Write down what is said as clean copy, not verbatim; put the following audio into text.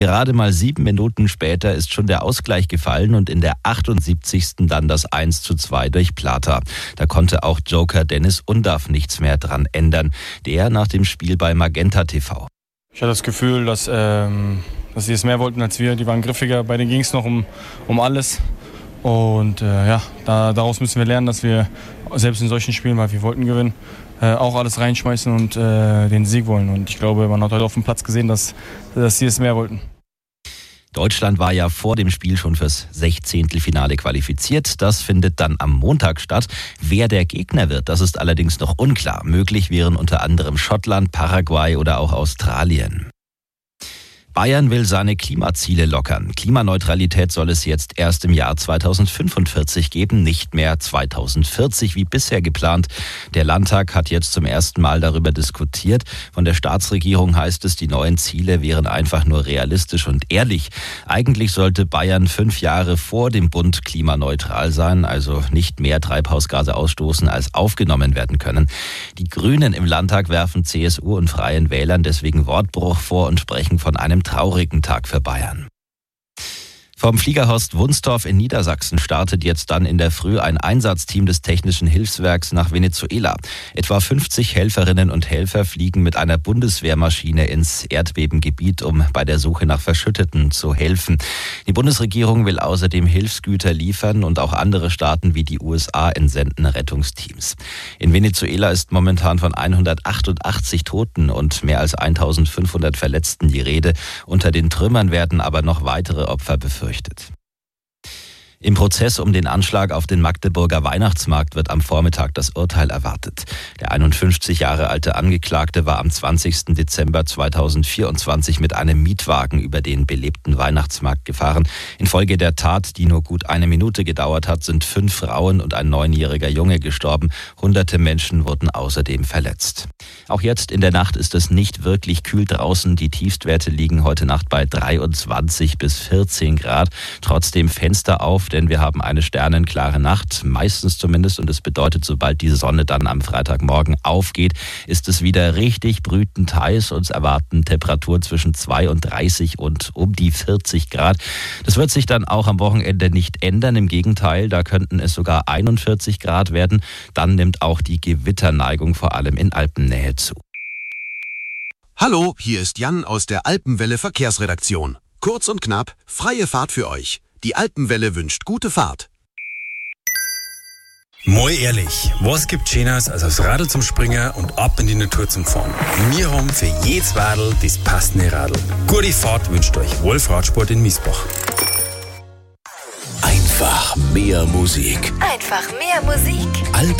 Gerade mal 7 Minuten später ist schon der Ausgleich gefallen und in der 78. dann das 1:2 durch Plata. Da konnte auch Joker Dennis Undaff nichts mehr dran ändern. Der nach dem Spiel bei Magenta TV. Ich hatte das Gefühl, dass sie es mehr wollten als wir. Die waren griffiger, bei denen ging es noch um alles. Und daraus müssen wir lernen, dass wir selbst in solchen Spielen, weil wir wollten gewinnen, auch alles reinschmeißen und den Sieg wollen. Und ich glaube, man hat heute auf dem Platz gesehen, dass sie es mehr wollten. Deutschland war ja vor dem Spiel schon fürs 16. Finale qualifiziert. Das findet dann am Montag statt. Wer der Gegner wird, das ist allerdings noch unklar. Möglich wären unter anderem Schottland, Paraguay oder auch Australien. Bayern will seine Klimaziele lockern. Klimaneutralität soll es jetzt erst im Jahr 2045 geben, nicht mehr 2040 wie bisher geplant. Der Landtag hat jetzt zum ersten Mal darüber diskutiert. Von der Staatsregierung heißt es, die neuen Ziele wären einfach nur realistisch und ehrlich. Eigentlich sollte Bayern 5 Jahre vor dem Bund klimaneutral sein, also nicht mehr Treibhausgase ausstoßen, als aufgenommen werden können. Die Grünen im Landtag werfen CSU und Freien Wählern deswegen Wortbruch vor und sprechen von einem traurigen Tag für Bayern. Vom Fliegerhorst Wunstorf in Niedersachsen startet jetzt dann in der Früh ein Einsatzteam des Technischen Hilfswerks nach Venezuela. Etwa 50 Helferinnen und Helfer fliegen mit einer Bundeswehrmaschine ins Erdbebengebiet, um bei der Suche nach Verschütteten zu helfen. Die Bundesregierung will außerdem Hilfsgüter liefern und auch andere Staaten wie die USA entsenden Rettungsteams. In Venezuela ist momentan von 188 Toten und mehr als 1500 Verletzten die Rede. Unter den Trümmern werden aber noch weitere Opfer befürchtet. Im Prozess um den Anschlag auf den Magdeburger Weihnachtsmarkt wird am Vormittag das Urteil erwartet. Der 51 Jahre alte Angeklagte war am 20. Dezember 2024 mit einem Mietwagen über den belebten Weihnachtsmarkt gefahren. Infolge der Tat, die nur gut 1 Minute gedauert hat, sind 5 Frauen und ein 9-jähriger Junge gestorben. Hunderte Menschen wurden außerdem verletzt. Auch jetzt in der Nacht ist es nicht wirklich kühl draußen. Die Tiefstwerte liegen heute Nacht bei 23 bis 14 Grad. Trotzdem Fenster auf, denn wir haben eine sternenklare Nacht, meistens zumindest. Und es bedeutet, sobald die Sonne dann am Freitagmorgen aufgeht, ist es wieder richtig brütend heiß. Uns erwarten Temperaturen zwischen 32 und um die 40 Grad. Das wird sich dann auch am Wochenende nicht ändern. Im Gegenteil, da könnten es sogar 41 Grad werden. Dann nimmt auch die Gewitterneigung vor allem in Alpennähe zu. Hallo, hier ist Jan aus der Alpenwelle Verkehrsredaktion. Kurz und knapp, freie Fahrt für euch. Die Alpenwelle wünscht gute Fahrt. Mal ehrlich, was gibt Schöneres als aufs Radl zum Springen und ab in die Natur zum Fahren? Wir haben für jedes Radl das passende Radl. Gute Fahrt wünscht euch Wolf Radsport in Miesbach. Einfach mehr Musik. Einfach mehr Musik. Alpen